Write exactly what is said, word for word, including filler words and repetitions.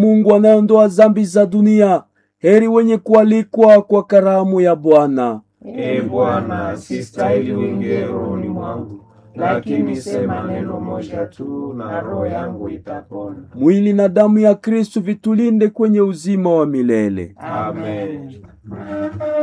Mungu anayeondoa dhambi za dunia. Heri wenye kualikwa kwa karamu ya Bwana. E Bwana, sistahili uingie rohoni mwangu, lakini sema neno moja tu na roho yangu itapona. Mwili na damu ya Kristo vitulinde kwenye uzima wa milele. Amen.